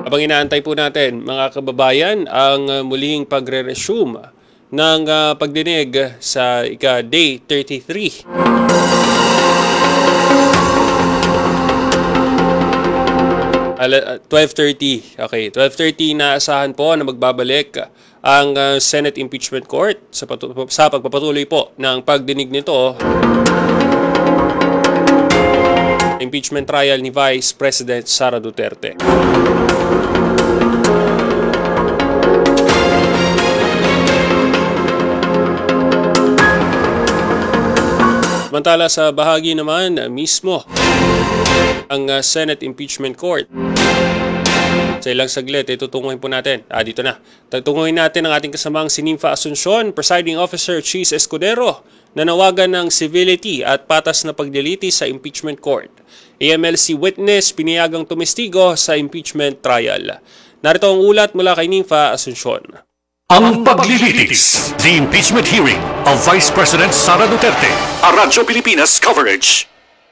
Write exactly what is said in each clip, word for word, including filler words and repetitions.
Habang inaantay po natin, mga kababayan, ang uh, muling pagre-resume ng uh, pagdinig sa ika-day thirty-three. twelve thirty. Okay, twelve thirty na asahan po na magbabalik ang uh, Senate Impeachment Court sa, sa pagpapatuloy po ng pagdinig nito. Impeachment trial ni Vice President Sara Duterte. Samantala sa bahagi naman mismo ang uh, Senate Impeachment Court. Sa ilang saglit, itutunguhin po natin. Ah, dito na. Tutunguhin natin ang ating kasamang si Nympha Asuncion, Presiding Officer Cheese Escudero, nanawagan ng civility at patas na pagdiliti sa impeachment court. A M L C witness pinayagang tumestigo sa impeachment trial. Narito ang ulat mula kay Nympha Asuncion. Ang paglilitis, the impeachment hearing of Vice President Sara Duterte, a Radyo Pilipinas coverage.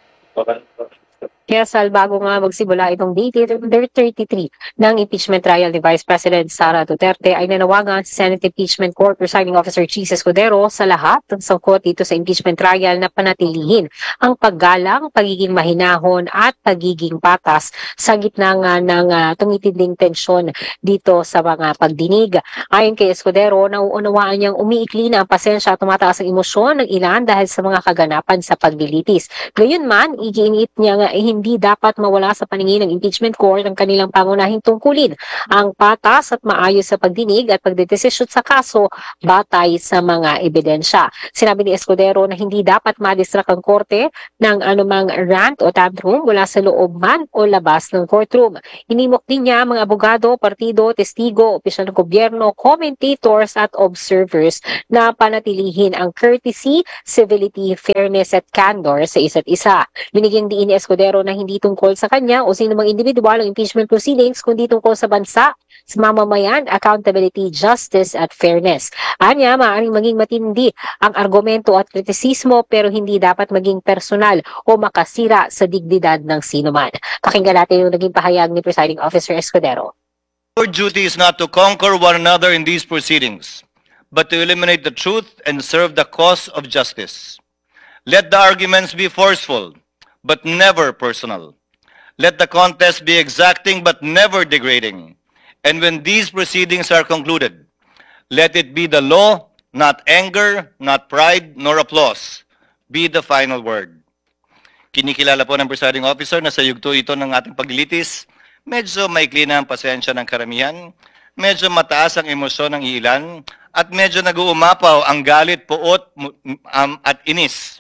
Kaya Sal, bago nga magsimula itong day thirty-three ng impeachment trial ni Vice President Sara Duterte, ay nanawagan sa Senate Impeachment Court Presiding Officer Cheese Escudero sa lahat ng sangkot dito sa impeachment trial na panatilihin ang paggalang, pagiging mahinahon at pagiging patas sa gitna nga ng uh, tumitinding tensyon dito sa mga pagdinig. Ayon kay Escudero, nauunawaan niyang umiikli na ang pasensya at tumataas ang emosyon ng ilan dahil sa mga kaganapan sa paglilitis. Gayunman, igiinit niya nga eh, hindi dapat mawala sa paningin ng impeachment court ang kanilang pangunahing tungkulin, ang patas at maayos sa pagdinig at pagdedesisyon sa kaso batay sa mga ebidensya. Sinabi ni Escudero na hindi dapat madistract ang korte ng anumang rant o tantrum mula sa loob man o labas ng courtroom. Inimok din niya mga abogado, partido, testigo, opisyal ng gobyerno, commentators at observers na panatilihin ang courtesy, civility, fairness at candor sa isa't isa. Binigyan din ni Escudero na hindi tungkol sa kanya o sino mang individual ang impeachment proceedings kundi tungkol sa bansa, sa mamamayan, accountability, justice at fairness. Anya, maaaring maging matindi ang argumento at kritisismo pero hindi dapat maging personal o makasira sa dignidad ng sinuman. Pakinggan natin yung naging pahayag ni Presiding Officer Escudero. Our duty is not to conquer one another in these proceedings, but to eliminate the truth and serve the cause of justice. Let the arguments be forceful, but never personal. Let the contest be exacting but never degrading. And when these proceedings are concluded, let it be the law, not anger, not pride, nor applause, be the final word. Kinikilala po ng presiding officer na sa yugto ito ng ating paglilitis, medyo maikli na ang pasensya ng karamihan, medyo mataas ang emosyon ng ilan, at medyo nag-uumapaw ang galit, puot, um, at inis.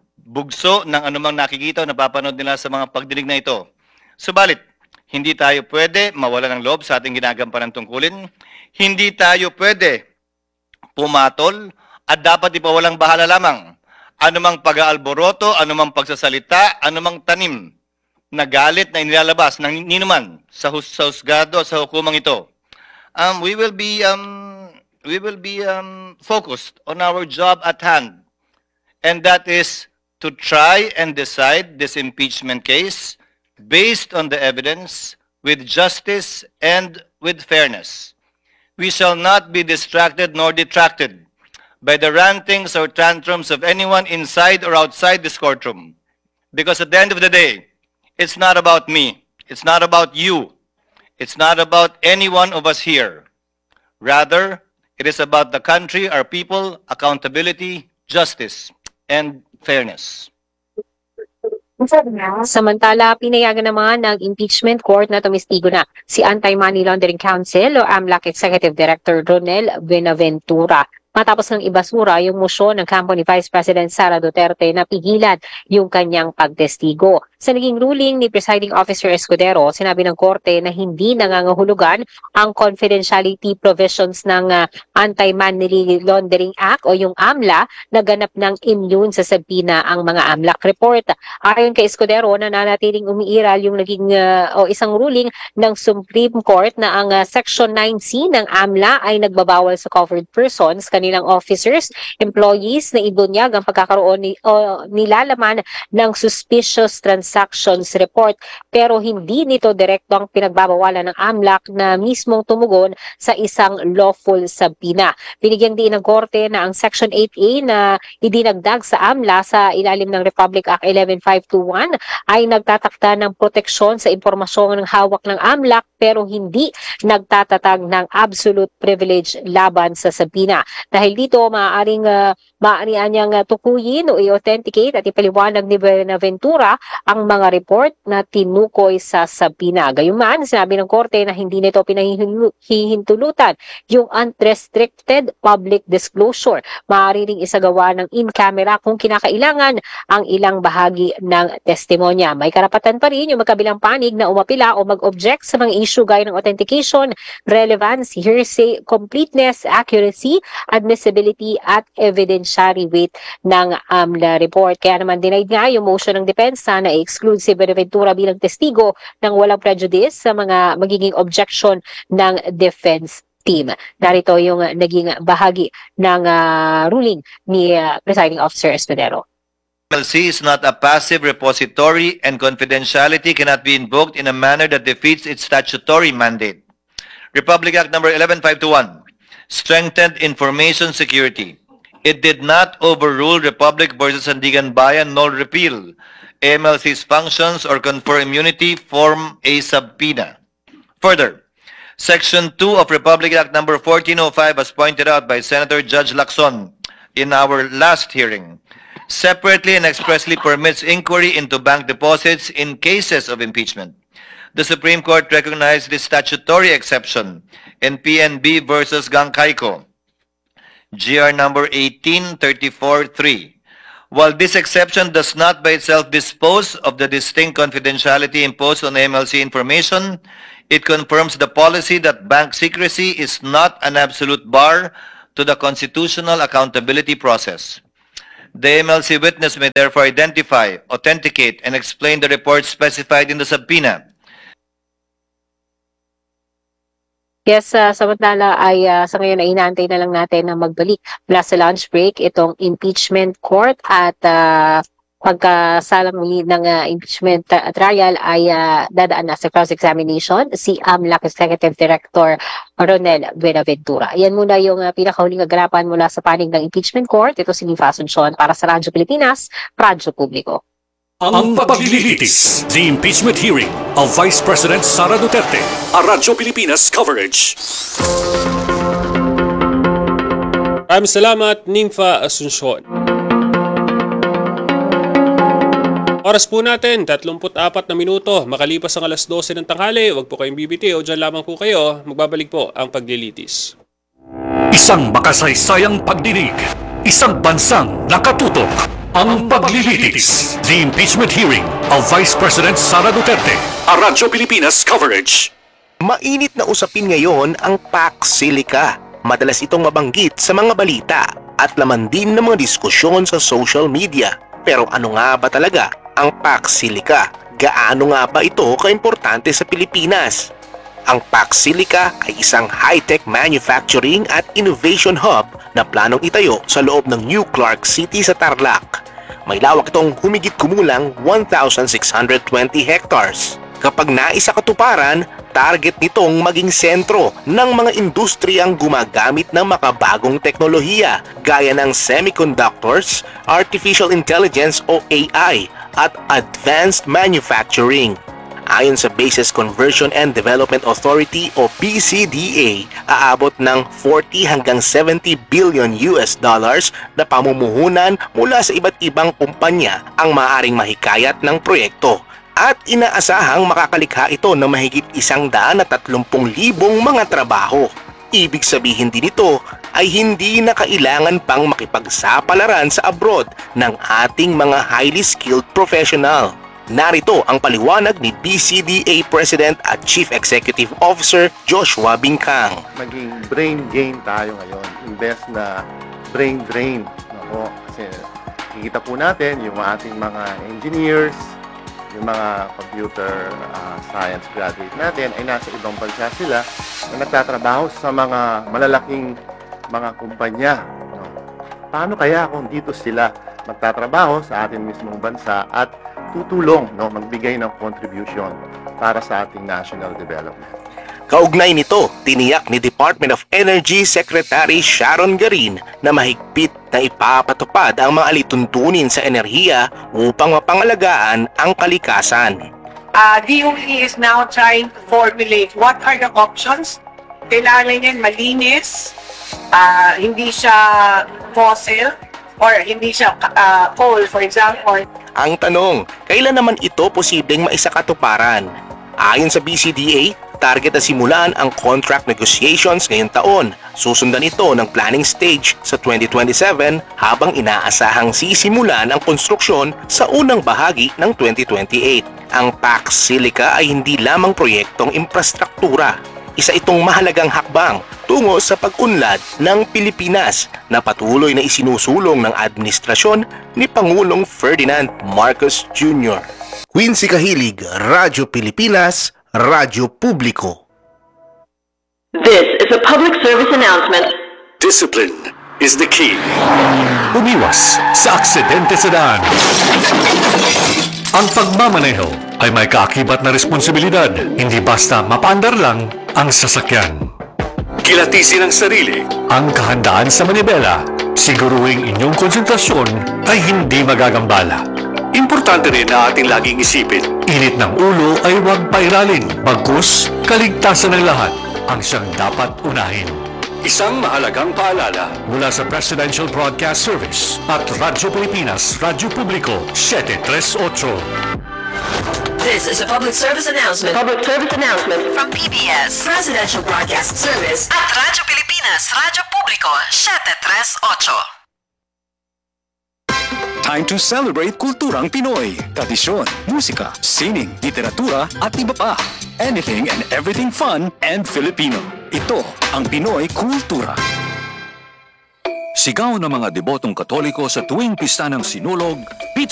Bugso ng anumang nakikita o napapanood nila sa mga pagdinig na ito. Subalit, hindi tayo pwede mawala ng loob sa ating ginagampanan tungkulin. Hindi tayo pwede pumatol at dapat ipawalang bahala lamang. Anumang pag-aalboroto, anumang pagsasalita, anumang tanim na galit na inilalabas ng ninuman sa, hus sa husgado at sa hukumang ito. Um, we will be, um, we will be um, focused on our job at hand. And that is to try and decide this impeachment case based on the evidence with justice and with fairness. We shall not be distracted nor detracted by the rantings or tantrums of anyone inside or outside this courtroom. Because at the end of the day, it's not about me. It's not about you. It's not about any one of us here. Rather, it is about the country, our people, accountability, justice, and fairness. Samantala, pinayagan naman ng impeachment court na tumistigo na si Anti-Money Laundering Council o AMLAC Executive Director Ronel Buenaventura. Matapos ng ibasura yung motion ng kampo ni Vice President Sara Duterte na pigilan yung kanyang pagtestigo. Sa naging ruling ni Presiding Officer Escudero, sinabi ng korte na hindi nangangahulugan ang confidentiality provisions ng uh, Anti-Money Laundering Act o yung AMLA na ganap ng immune sa sabina ang mga AMLAC report. Ayon kay Escudero, nananatiling umiiral yung naging uh, o isang ruling ng Supreme Court na ang uh, Section nine C ng AMLA ay nagbabawal sa covered persons kanina kanilang officers, employees na ibunyag ang pagkakaroon ni, o nilalaman ng suspicious transactions report pero hindi nito direkto ang pinagbabawalan ng AMLAC na mismong tumugon sa isang lawful subpoena. Binigyang diin ng korte na ang Section eight A na idinagdag sa AMLA sa ilalim ng Republic Act eleven five twenty-one ay nagtatakda ng proteksyon sa impormasyon ng hawak ng AMLAC pero hindi nagtatatag ng absolute privilege laban sa subpoena. Dahil dito, maaaring uh, maaari niyang uh, tukuyin o i-authenticate at ipaliwanag ni Buenaventura ang mga report na tinukoy sa subpoena. Gayunman, sinabi ng korte na hindi nito pinahihintulutan yung unrestricted public disclosure. Maaari ring isagawa ng in-camera kung kinakailangan ang ilang bahagi ng testimonya. May karapatan pa rin yung magkabilang panig na umapila o mag-object sa mga issue gaya ng authentication, relevance, hearsay, completeness, accuracy, admissibility at evidentiary weight ng AMLA report. Kaya naman denied nga yung motion ng depensa na i-exclude si Buenaventura bilang testigo ng walang prejudice sa mga magiging objection ng defense team. Narito yung uh, naging bahagi ng uh, ruling ni uh, Presiding Officer Escudero. M L C is not a passive repository and confidentiality cannot be invoked in a manner that defeats its statutory mandate. Republic Act number eleven five twenty-one strengthened information security. It did not overrule Republic versus Sandigan Bayan nor repeal M L C's functions or confer immunity from a subpoena. Further, Section two of Republic Act number fourteen oh five, as pointed out by Senator Judge Lacson in our last hearing, separately and expressly permits inquiry into bank deposits in cases of impeachment. The Supreme Court recognized this statutory exception in P N B versus Gangkayko, G R number eighteen thirty-four three. While this exception does not by itself dispose of the distinct confidentiality imposed on M L C information, it confirms the policy that bank secrecy is not an absolute bar to the constitutional accountability process. The M L C witness may therefore identify, authenticate, and explain the reports specified in the subpoena. Yes, uh, samantala ay uh, sa ngayon ay inaantay na lang natin na magbalik mula sa lunch break itong impeachment court at uh, pagkasalang muli ng uh, impeachment uh, trial ay uh, dadaan na sa cross-examination si AMLAC Executive Director Ronel Buenaventura. Yan muna yung uh, pinakahuling agarapan mula sa panig ng impeachment court. Ito si Nifa Asuncion para sa Radyo Pilipinas, Radyo Publiko. Ang paglilitis, the impeachment hearing of Vice President Sara Duterte, a Radyo Pilipinas coverage. Maraming salamat, Nympha Asuncion. Oras po natin, tatlumpu't apat na minuto. Makalipas ang alas dose ng tanghali, huwag po kayong bibitiw. Diyan lamang po kayo. Magbabalik po ang paglilitis. Isang makasaysayang pagdinig, isang bansang nakatutok. Ang paglilitis, the impeachment hearing of Vice President Sara Duterte, a Radyo Pilipinas coverage. Mainit na usapin ngayon ang Pax Silica. Madalas itong mabanggit sa mga balita at laman din ng mga diskusyon sa social media. Pero ano nga ba talaga ang Pax Silica? Gaano nga ba ito kaimportante sa Pilipinas? Ang Pax Silica ay isang high-tech manufacturing at innovation hub na planong itayo sa loob ng New Clark City sa Tarlac. May lawak itong humigit kumulang one thousand six hundred twenty hectares. Kapag naisa katuparan, target nitong maging sentro ng mga industriyang gumagamit ng makabagong teknolohiya gaya ng semiconductors, artificial intelligence o A I at advanced manufacturing. Ayon sa Bases Conversion and Development Authority o B C D A, aabot ng forty hanggang seventy billion U S dollars na pamumuhunan mula sa iba't ibang kumpanya ang maaaring mahikayat ng proyekto. At inaasahang makakalikha ito ng mahigit isang daan at tatlumpung libong mga trabaho. Ibig sabihin din ito ay hindi na kailangan pang makipagsapalaran sa abroad ng ating mga highly skilled professional. Narito ang paliwanag ni B C D A President at Chief Executive Officer Joshua Bingkang. Maging brain gain tayo ngayon, imbes na brain drain. Ako, kasi kikita po natin yung ating mga engineers, yung mga computer uh, science graduate natin ay nasa ibang bansa sila na nagtatrabaho sa mga malalaking mga kumpanya paano kaya kung dito sila magtatrabaho sa ating mismong bansa at tutulong, no, magbigay ng contribution para sa ating national development. Kaugnay nito, tiniyak ni Department of Energy Secretary Sharon Garin na mahigpit na ipapatupad ang mga alituntunin sa enerhiya upang mapangalagaan ang kalikasan. uh, D O E is now trying to formulate what are the options. Kailangan yan malinis, uh, hindi siya fossil, or hindi siya uh, coal, for example. Ang tanong, kailan naman ito posibleng maisakatuparan? Ayon sa B C D A, target na simulan ang contract negotiations ngayong taon. Susundan ito ng planning stage sa twenty twenty-seven habang inaasahang sisimulan ang konstruksyon sa unang bahagi ng twenty twenty-eight. Ang Pax Silica ay hindi lamang proyektong infrastruktura. Isa itong mahalagang hakbang tungo sa pag-unlad ng Pilipinas na patuloy na isinusulong ng administrasyon ni Pangulong Ferdinand Marcos Junior Quincy Kahilig, Radyo Pilipinas, Radyo Publiko. This is a public service announcement. Discipline is the key. Umiwas sa aksidente sa daan. Ang pagmamaneho ay may kaakibat na responsibilidad, hindi basta mapaandar lang ang sasakyan. Kilatisin ang sarili, ang kahandaan sa manibela, siguruhing inyong konsentrasyon ay hindi magagambala. Importante rin na ating laging isipin, init ng ulo ay huwag pairalin, bagkus kaligtasan ng lahat ang siyang dapat unahin. Isang mahalagang paalala mula sa Presidential Broadcast Service at Radyo Pilipinas, Radyo Publiko, seven three eight. This is a public service announcement. Public service announcement From P B S, Presidential Broadcast Service at Radyo Pilipinas, Radyo Publiko, seven three eight. Time to celebrate kulturang Pinoy. Tradisyon, musika, sining, literatura at iba pa. Anything and everything fun and Filipino. Ito ang Pinoy Kultura. Sigaw ng mga debotong Katoliko sa tuwing pista ng Sinulog,